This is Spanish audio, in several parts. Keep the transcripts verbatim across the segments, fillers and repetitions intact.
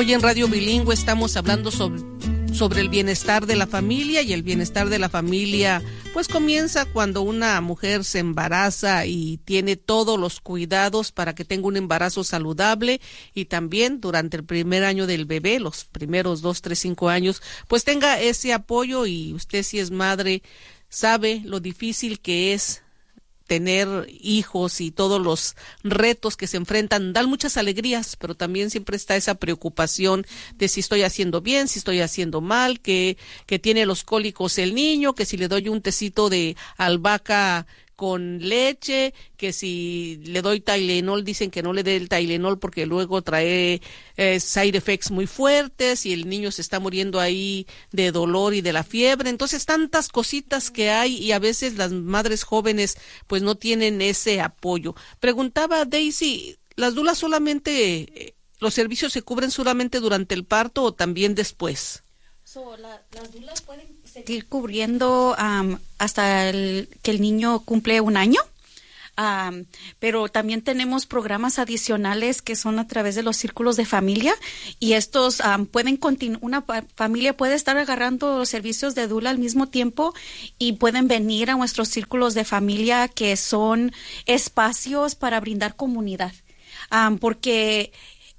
Hoy en Radio Bilingüe estamos hablando sobre, sobre el bienestar de la familia, y el bienestar de la familia pues comienza cuando una mujer se embaraza y tiene todos los cuidados para que tenga un embarazo saludable, y también durante el primer año del bebé, los primeros dos, tres, cinco años, pues tenga ese apoyo. Y usted, si es madre, sabe lo difícil que es tener hijos y todos los retos que se enfrentan. Dan muchas alegrías, pero también siempre está esa preocupación de si estoy haciendo bien, si estoy haciendo mal, que, que tiene los cólicos el niño, que si le doy un tecito de albahaca con leche, que si le doy Tylenol, dicen que no le dé el Tylenol porque luego trae eh, side effects muy fuertes y el niño se está muriendo ahí de dolor y de la fiebre. Entonces, tantas cositas que hay, y a veces las madres jóvenes pues no tienen ese apoyo. Preguntaba Daisy, ¿las dulas solamente, los servicios se cubren solamente durante el parto o también después? So, la, las dulas pueden seguir cubriendo um, hasta el, que el niño cumple un año, um, pero también tenemos programas adicionales que son a través de los círculos de familia, y estos um, pueden continuar, una pa- familia puede estar agarrando los servicios de dula al mismo tiempo, y pueden venir a nuestros círculos de familia, que son espacios para brindar comunidad, um, porque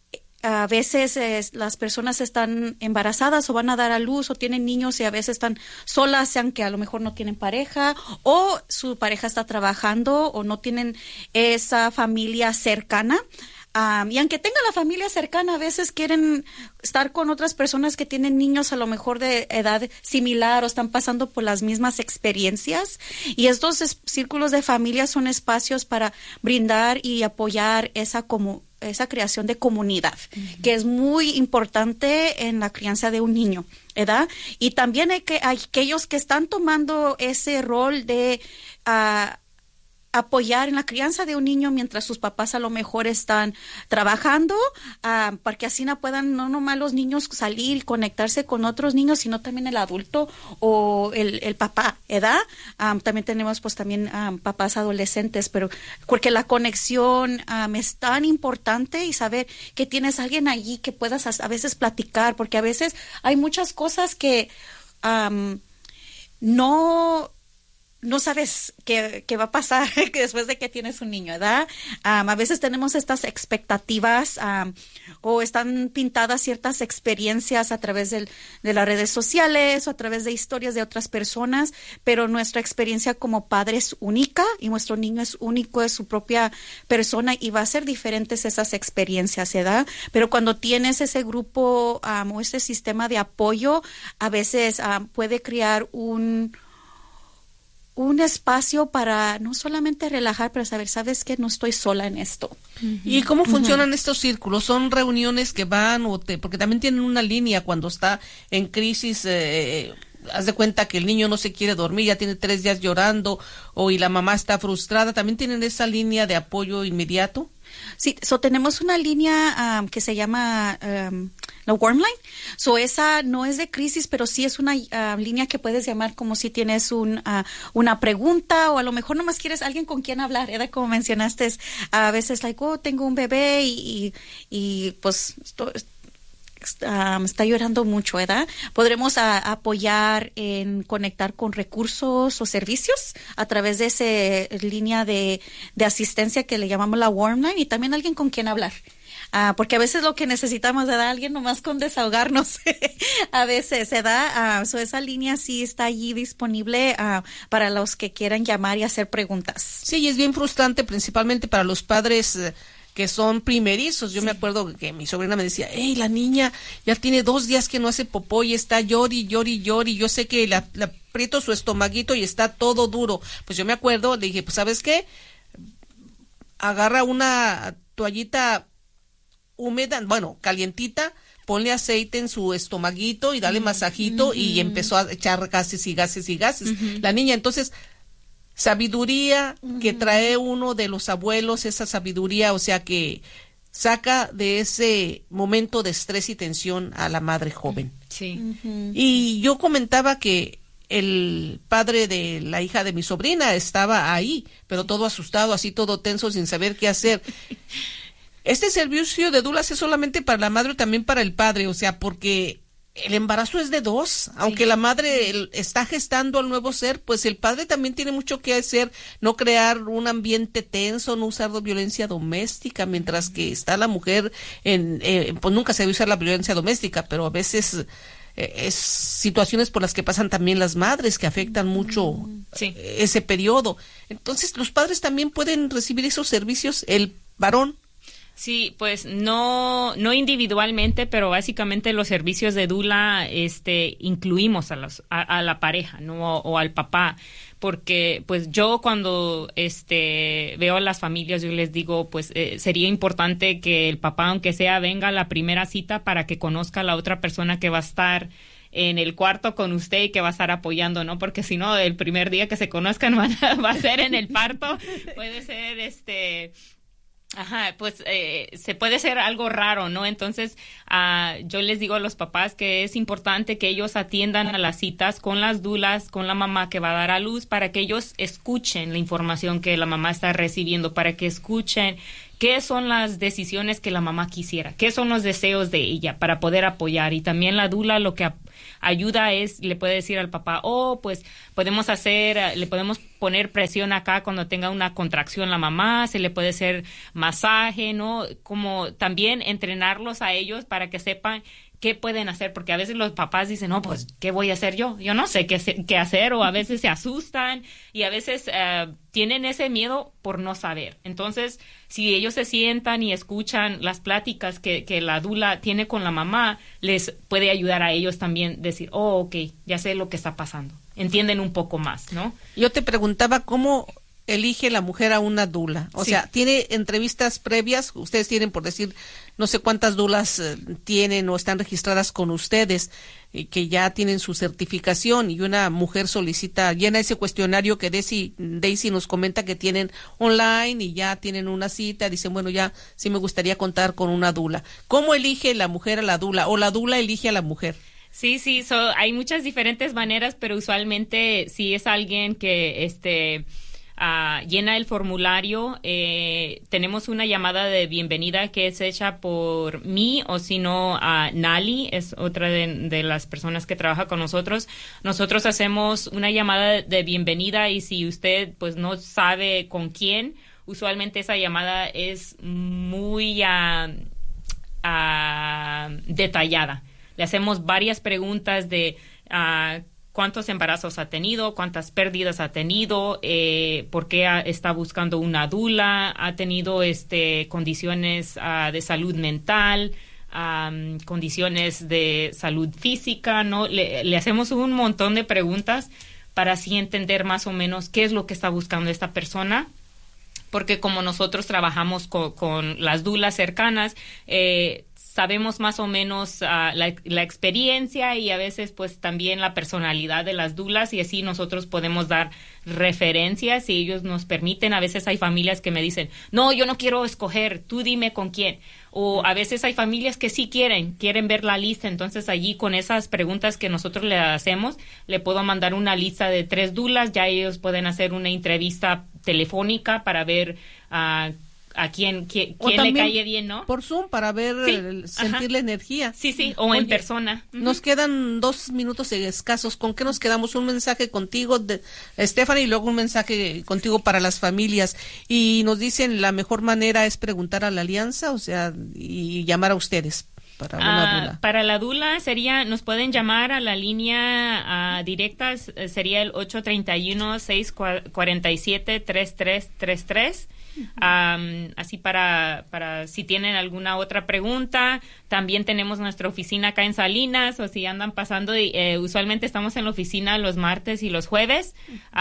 a veces eh, las personas están embarazadas o van a dar a luz o tienen niños y a veces están solas, sean que a lo mejor no tienen pareja o su pareja está trabajando o no tienen esa familia cercana. Um, y aunque tengan la familia cercana, a veces quieren estar con otras personas que tienen niños a lo mejor de edad similar o están pasando por las mismas experiencias. Y estos es- círculos de familia son espacios para brindar y apoyar esa comunidad, esa creación de comunidad, uh-huh, que es muy importante en la crianza de un niño, ¿verdad? Y también hay que hay aquellos que están tomando ese rol de uh, apoyar en la crianza de un niño mientras sus papás a lo mejor están trabajando, uh, para que así no puedan, no nomás los niños salir y conectarse con otros niños, sino también el adulto o el, el papá, ¿verdad? Um, también tenemos pues también um, papás adolescentes, pero porque la conexión um, es tan importante, y saber que tienes a alguien allí que puedas a, a veces platicar, porque a veces hay muchas cosas que um, no... no sabes qué, qué va a pasar después de que tienes un niño, ¿verdad? Um, a veces tenemos estas expectativas um, o están pintadas ciertas experiencias a través del, de las redes sociales o a través de historias de otras personas, pero nuestra experiencia como padre es única y nuestro niño es único, es su propia persona, y va a ser diferentes esas experiencias, ¿verdad? Pero cuando tienes ese grupo um, o ese sistema de apoyo, a veces um, puede crear un... un espacio para no solamente relajar, pero saber, ¿sabes qué? No estoy sola en esto. Uh-huh. ¿Y cómo funcionan uh-huh. estos círculos? ¿Son reuniones que van o te, porque también tienen una línea cuando está en crisis? Eh, haz de cuenta que el niño no se quiere dormir, ya tiene tres días llorando, o y la mamá está frustrada. ¿También tienen esa línea de apoyo inmediato? Sí, so tenemos una línea um, que se llama um, la Warm Line. So esa no es de crisis, pero sí es una uh, línea que puedes llamar como si tienes un, uh, una pregunta, o a lo mejor nomás quieres alguien con quien hablar, ¿verdad? Como mencionaste, a veces, like, oh, tengo un bebé y, y, y pues esto, Um, está llorando mucho, ¿verdad? Podremos a, apoyar en conectar con recursos o servicios a través de esa línea de, de asistencia que le llamamos la Warm Line, y también alguien con quien hablar. Uh, porque a veces lo que necesitamos es alguien nomás con desahogarnos. A veces se da, uh, so esa línea sí está allí disponible uh, para los que quieran llamar y hacer preguntas. Sí, y es bien frustrante, principalmente para los padres eh, que son primerizos. Yo sí. me acuerdo que mi sobrina me decía, hey, la niña ya tiene dos días que no hace popó y está llori, llori, llori. Yo sé que le aprieto su estomaguito y está todo duro. Pues yo me acuerdo, le dije, pues ¿sabes qué? Agarra una toallita húmeda, bueno, calientita, ponle aceite en su estomaguito y dale mm, masajito, mm-hmm. y empezó a echar gases y gases y gases. Mm-hmm. La niña, entonces, sabiduría mm-hmm. que trae uno de los abuelos, esa sabiduría, o sea, que saca de ese momento de estrés y tensión a la madre joven. Sí. Mm-hmm. Y yo comentaba que el padre de la hija de mi sobrina estaba ahí, pero todo asustado, así todo tenso, sin saber qué hacer. Este servicio de dulas es solamente para la madre o también para el padre, o sea, porque el embarazo es de dos, aunque sí. la madre el, está gestando al nuevo ser, pues el padre también tiene mucho que hacer, no crear un ambiente tenso, no usar violencia doméstica, mientras que está la mujer en, eh, pues nunca se debe usar la violencia doméstica, pero a veces eh, es situaciones por las que pasan también las madres que afectan mucho sí. eh, ese periodo. Entonces los padres también pueden recibir esos servicios, el varón. Sí, pues no no individualmente, pero básicamente los servicios de dula este incluimos a los a, a la pareja, no o, o al papá, porque pues yo cuando este veo a las familias yo les digo, pues eh, sería importante que el papá, aunque sea, venga a la primera cita para que conozca a la otra persona que va a estar en el cuarto con usted y que va a estar apoyando, ¿no? Porque si no, el primer día que se conozcan van a, va a ser en el parto, puede ser este Ajá, pues eh, se puede ser algo raro, ¿no? Entonces, uh, yo les digo a los papás que es importante que ellos atiendan a las citas con las dulas, con la mamá que va a dar a luz, para que ellos escuchen la información que la mamá está recibiendo, para que escuchen qué son las decisiones que la mamá quisiera, qué son los deseos de ella para poder apoyar. Y también la dula lo que ayuda es, le puede decir al papá, oh, pues podemos hacer, le podemos poner presión acá cuando tenga una contracción la mamá, se le puede hacer masaje, ¿no? Como también entrenarlos a ellos para que sepan qué pueden hacer, porque a veces los papás dicen, no, pues, ¿qué voy a hacer yo? Yo no sé qué, qué hacer, o a veces se asustan y a veces uh, tienen ese miedo por no saber. Entonces, si ellos se sientan y escuchan las pláticas que, que la dula tiene con la mamá, les puede ayudar a ellos también decir, oh, ok, ya sé lo que está pasando. Entienden un poco más, ¿no? Yo te preguntaba cómo elige la mujer a una dula, o sí. sea, ¿tiene entrevistas previas? Ustedes tienen, por decir, no sé cuántas dulas eh, tienen o están registradas con ustedes, y que ya tienen su certificación, y una mujer solicita, llena ese cuestionario que Daisy, Daisy nos comenta que tienen online, y ya tienen una cita, dicen, bueno, ya sí me gustaría contar con una dula. ¿Cómo elige la mujer a la dula, o la dula elige a la mujer? Sí, sí, so, hay muchas diferentes maneras, pero usualmente si es alguien que este Uh, llena el formulario, eh, tenemos una llamada de bienvenida que es hecha por mí, o si no, uh, Nali es otra de, de las personas que trabaja con nosotros. Nosotros hacemos una llamada de bienvenida, y si usted pues no sabe con quién, usualmente esa llamada es muy uh, uh, detallada. Le hacemos varias preguntas de uh, cuántos embarazos ha tenido, cuántas pérdidas ha tenido, eh, por qué ha, está buscando una dula, ha tenido este condiciones uh, de salud mental, um, condiciones de salud física, ¿no? Le, le hacemos un montón de preguntas para así entender más o menos qué es lo que está buscando esta persona, porque como nosotros trabajamos con, con las dulas cercanas, eh, sabemos más o menos uh, la, la experiencia y a veces pues también la personalidad de las dulas, y así nosotros podemos dar referencias y ellos nos permiten. A veces hay familias que me dicen, no, yo no quiero escoger, tú dime con quién. O a veces hay familias que sí quieren, quieren ver la lista. Entonces allí con esas preguntas que nosotros le hacemos, le puedo mandar una lista de tres dulas, ya ellos pueden hacer una entrevista telefónica para ver uh, a quién, quién, quién le cae bien, ¿no? Por Zoom, para ver, sí, el, sentir ajá. la energía. Sí, sí, o Oye, en persona. Uh-huh. Nos quedan dos minutos escasos. ¿Con qué nos quedamos? Un mensaje contigo, de Stephanie, y luego un mensaje contigo para las familias. Y nos dicen, la mejor manera es preguntar a la alianza, o sea, y llamar a ustedes. Para una uh, dula. Para la dula sería, nos pueden llamar a la línea uh, directa, sería el ocho tres uno, seis cuatro siete, tres tres tres tres. Um, así para, para si tienen alguna otra pregunta. También tenemos nuestra oficina acá en Salinas, o si andan pasando, eh, usualmente estamos en la oficina los martes y los jueves,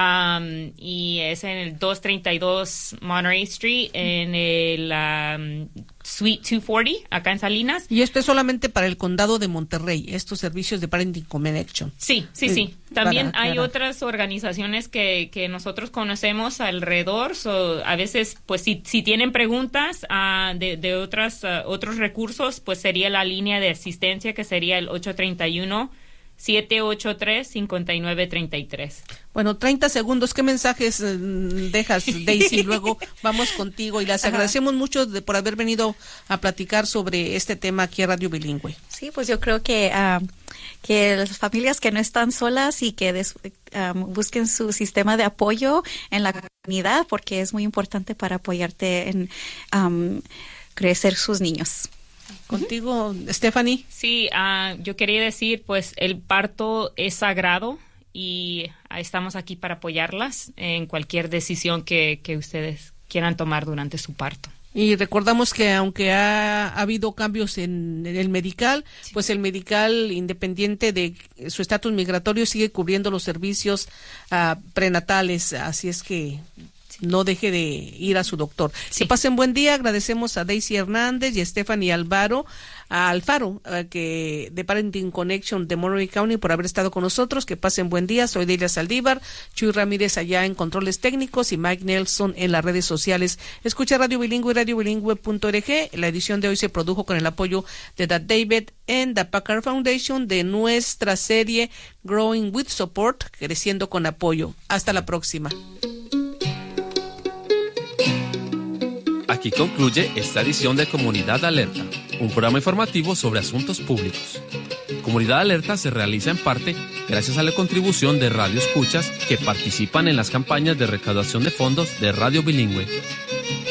um, y es en el doscientos treinta y dos Monterey Street, en el um, Suite doscientos cuarenta, acá en Salinas. Y esto es solamente para el condado de Monterrey, estos servicios de Parenting Connection. Sí, sí, sí. sí. También para, hay para. otras organizaciones que, que nosotros conocemos alrededor. So, a veces, pues, si, si tienen preguntas uh, de, de otras, uh, otros recursos, pues sería la línea de asistencia, que sería el ocho tres uno, siete ocho tres, cinco nueve tres tres. Bueno, treinta segundos, ¿qué mensajes eh, dejas, Daisy? Luego vamos contigo y les agradecemos mucho de, por haber venido a platicar sobre este tema aquí a Radio Bilingüe. Sí, pues yo creo que uh, que las familias que no están solas y que des, um, busquen su sistema de apoyo en la comunidad, porque es muy importante para apoyarte en um, crecer sus niños. Contigo, Stephanie. Sí, uh, yo quería decir, pues el parto es sagrado y estamos aquí para apoyarlas en cualquier decisión que, que ustedes quieran tomar durante su parto. Y recordamos que aunque ha, ha habido cambios en, en el medical, sí. pues el medical, independiente de su estatus migratorio, sigue cubriendo los servicios uh, prenatales, así es que no deje de ir a su doctor. Sí. Que pasen buen día. Agradecemos a Daisy Hernández y a Stephanie Alvaro, a Alfaro, a que de Parenting Connection de Monterey County, por haber estado con nosotros. Que pasen buen día. Soy Delia Saldívar, Chuy Ramírez allá en controles técnicos y Mike Nelson en las redes sociales. Escucha Radio Bilingüe y radio bilingüe punto org. La edición de hoy se produjo con el apoyo de The David and the Packard Foundation de nuestra serie Growing with Support, creciendo con apoyo. Hasta la próxima. Aquí concluye esta edición de Comunidad Alerta, un programa informativo sobre asuntos públicos. Comunidad Alerta se realiza en parte gracias a la contribución de radioescuchas que participan en las campañas de recaudación de fondos de Radio Bilingüe.